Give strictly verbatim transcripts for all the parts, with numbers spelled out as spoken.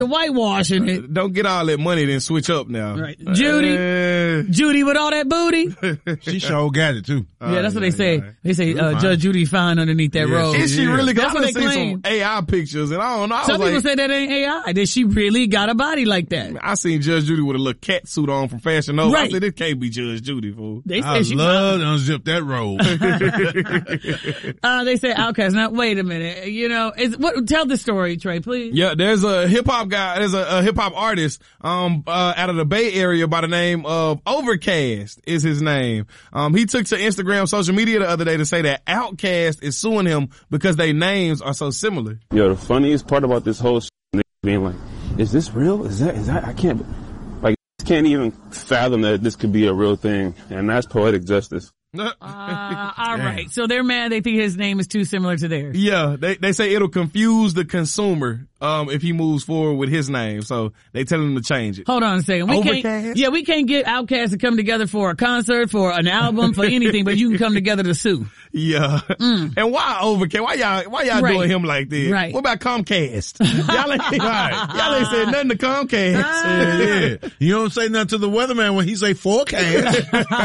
the whitewashing it. Don't get all that money then switch up now. Right. Judy. Uh, Judy with all that booty. She sure got it too. Yeah, that's what they say. Yeah. They say, uh, Judge Judy fine underneath that yeah, robe. Is she really? That's what they seen claim. Some A I pictures and I don't know. I Some people like, say that ain't A I. That she really got a body like that. I seen Judge Judy with a little cat suit on from Fashion Nova. Right. I said, this can't be Judge Judy, fool. They say I she love to unzip that robe. uh, they say Outkast. Now, wait a minute. You know, is, what, tell the story, Trey, please. Yeah, there's a hip hop guy, there's a, a hip hop artist, um, uh, out of the Bay Area by the name of Overcast is his name. Um, he took to Instagram social media the other day to say that Outkast is suing him because their names are so similar. Yo, the funniest part about this whole shit being like, is this real? Is that, is that, I can't, like, can't even fathom that this could be a real thing. And that's poetic justice. Uh, all right. So they're mad. They think his name is too similar to theirs. Yeah. They, they say it'll confuse the consumer, um, if he moves forward with his name. So they tell him to change it. Hold on a second. We Overcast? can't, yeah, we can't get Outkast to come together for a concert, for an album, for anything, but you can come together to sue. Yeah. Mm. And why Overcast? Why y'all, why y'all right. doing him like this? Right. What about Comcast? y'all ain't, right. y'all ain't said nothing to Comcast. Uh, yeah. You don't say nothing to the weatherman when he say forecast.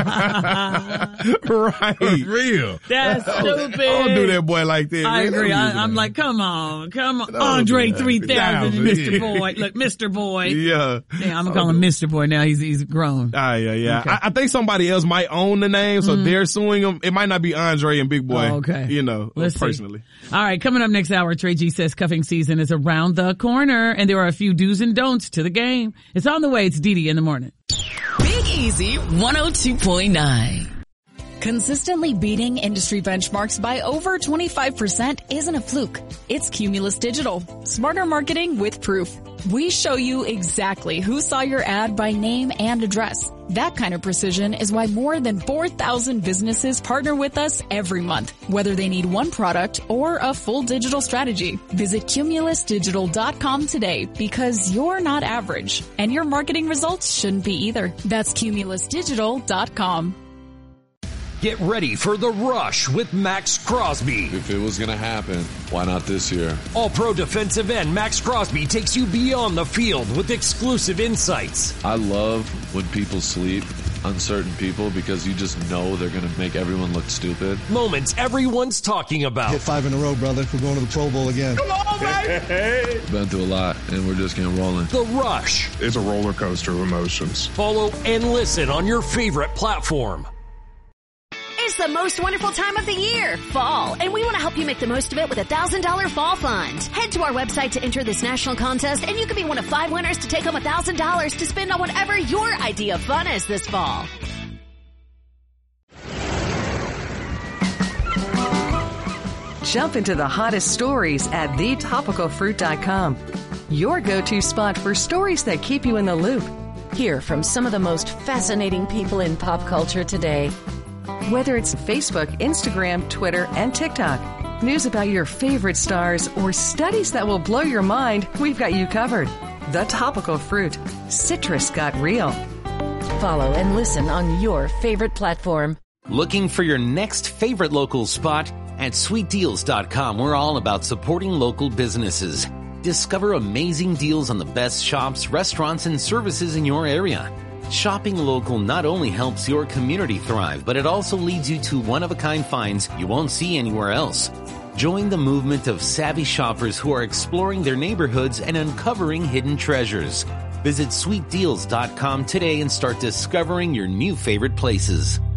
Right. Real. That's stupid. Don't do that boy like that. I man. agree. I, I'm like, come on, come on. Andre three thousand, Mister Boy. Look, Mister Boy. Yeah. Yeah, I'm gonna call him Mister Boy now. He's, he's grown. Ah, yeah, yeah. Okay. I, I think somebody else might own the name, so mm. they're suing him. It might not be Andre and Big Boy. Oh, okay. You know, Let's personally. See. All right. Coming up next hour, Trey G says cuffing season is around the corner and there are a few do's and don'ts to the game. It's on the way. It's Dee Dee in the morning. Big Easy one oh two point nine. Consistently beating industry benchmarks by over twenty-five percent isn't a fluke. It's Cumulus Digital. Smarter marketing with proof. We show you exactly who saw your ad by name and address. That kind of precision is why more than four thousand businesses partner with us every month, whether they need one product or a full digital strategy. Visit cumulus digital dot com today because you're not average and your marketing results shouldn't be either. That's cumulus digital dot com. Get ready for The Rush with Max Crosby. If it was going to happen, why not this year? All-pro defensive end Max Crosby takes you beyond the field with exclusive insights. I love when people sleep, uncertain people, because you just know they're going to make everyone look stupid. Moments everyone's talking about. Hit five in a row, brother. We're going to the Pro Bowl again. Come on, baby! Been through a lot, and we're just getting rolling. The Rush. It's a roller coaster of emotions. Follow and listen on your favorite platform. It's the most wonderful time of the year, fall, and we want to help you make the most of it with a one thousand dollars fall fund. Head to our website to enter this national contest, and you could be one of five winners to take home one thousand dollars to spend on whatever your idea of fun is this fall. Jump into the hottest stories at the topical fruit dot com. Your go-to spot for stories that keep you in the loop. Hear from some of the most fascinating people in pop culture today. Whether it's Facebook, Instagram, Twitter, and TikTok, news about your favorite stars, or studies that will blow your mind, we've got you covered. The Topical Fruit. Citrus got real. Follow and listen on your favorite platform. Looking for your next favorite local spot? At sweet deals dot com, we're all about supporting local businesses. Discover amazing deals on the best shops, restaurants, and services in your area. Shopping local not only helps your community thrive, but it also leads you to one-of-a-kind finds you won't see anywhere else. Join the movement of savvy shoppers who are exploring their neighborhoods and uncovering hidden treasures. Visit sweet deals dot com today and start discovering your new favorite places.